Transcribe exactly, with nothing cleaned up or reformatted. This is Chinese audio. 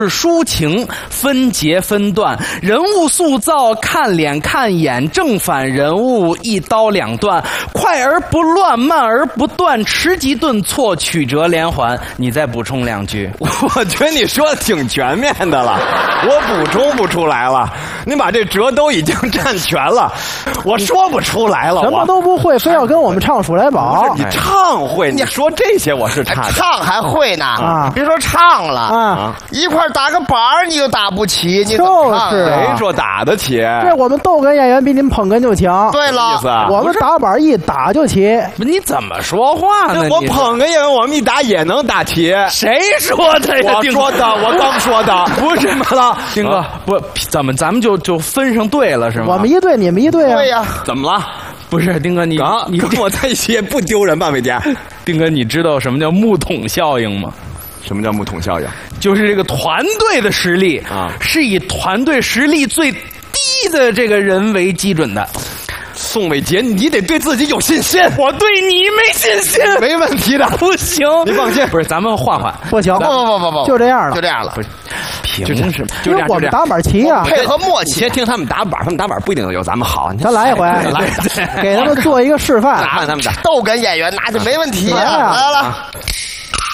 抒情，分节分段，人物塑造看脸看眼，正反人物一刀两断，快而不乱，慢而不断，迟急顿挫，曲折连环。你再补充两句。 我觉得你说的挺全面的了，我补充不出来了。你把这折都已经占全了，我说不出来了。 什么都不会，非要跟我们唱《数来宝》。 你唱会，你说这些我是差的。 唱还会呢啊！别说唱了啊，一块打个板儿你就打不起，你就是谁说打得起？ 这我们逗哏演员比你们捧哏就强。 对了， 意思啊？ 我们打板一打就起。 你怎么说话呢？ 我捧哏演员，我们一打也能打齐。 谁说的呀？ 我说的，我刚说的， 不是么了，丁哥，不，怎么咱们就就分上队了是吗？ 我们一队，你们一队啊？ 对呀。 怎么了？ 不是丁哥，你啊，你跟我在一起也不丢人吧，伟杰？ 丁哥，你知道什么叫木桶效应吗？ 什么叫木桶效应？ 就是这个团队的实力啊，是以团队实力最低的这个人为基准的。 宋伟杰，你得对自己有信心。 我对你没信心， 没问题的， 不行， 你放心。 不是，咱们换换， 不行， 不不不不， 就这样了， 就这样了。 不是，凭什么？ 因为我们打板齐啊， 配合默契。 先听他们打板，他们打板不一定有咱们好。 咱来一回， 来， 给他们做一个示范。 看他们打逗哏演员那就没问题。来来了。